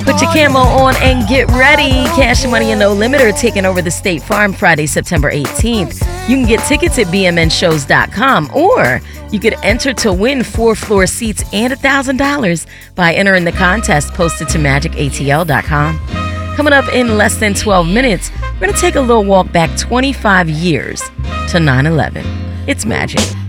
Put your camo on and get ready. Cash Money and No Limit are taking over the State Farm Friday, September 18th. You can get tickets at bmnshows.com, or you could enter to win 4-floor seats and $1,000 by entering the contest posted to magicatl.com. Coming up in less than 12 minutes, we're going to take a little walk back 25 years to 9/11. It's Magic.